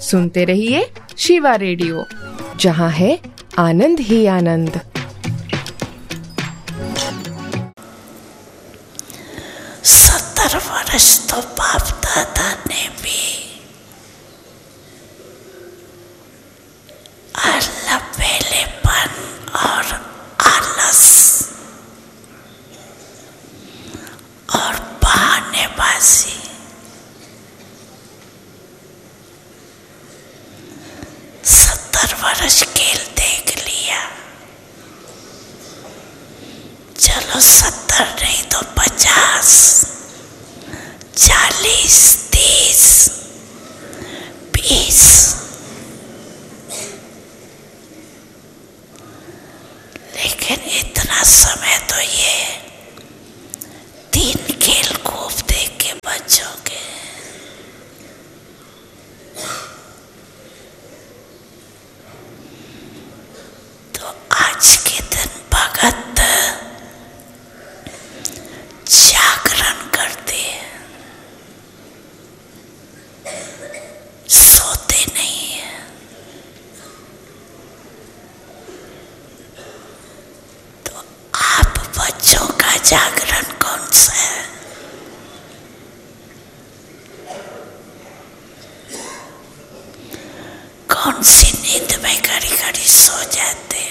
सुनते रहिए शिवा रेडियो, जहाँ है आनंद ही आनंद। वर्ष तो बाप दादा ने भी अलबेलेपन और आलस और बहानेबाजी वर्ष खेल देख लिया। चलो 70 नहीं तो 50, 40, 30, 20, लेकिन इतना समय तो ये 3 खेल खूब देख के बचोगे। तो आज के दिन भगत जागरण करते हैं, सोते नहीं है। तो आप बच्चों का जागरण कौन सा है? कौन सी नींद में घड़ी घड़ी सो जाते हैं?